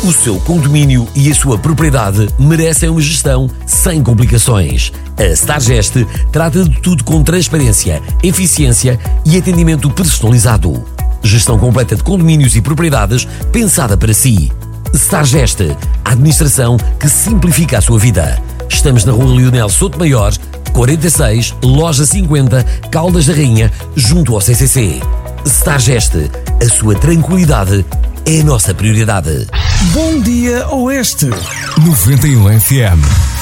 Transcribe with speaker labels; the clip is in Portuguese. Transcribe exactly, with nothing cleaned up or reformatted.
Speaker 1: O seu condomínio e a sua propriedade merecem uma gestão sem complicações. A Stargest trata de tudo com transparência, eficiência e atendimento personalizado. Gestão completa de condomínios e propriedades pensada para si. Stargest, a administração que simplifica a sua vida. Estamos na Rua Leonel Sotomayor, quarenta e seis, Loja cinquenta, Caldas da Rainha, junto ao C C C. Stargest, a sua tranquilidade é a nossa prioridade.
Speaker 2: Bom dia, Oeste.
Speaker 3: noventa e um F M.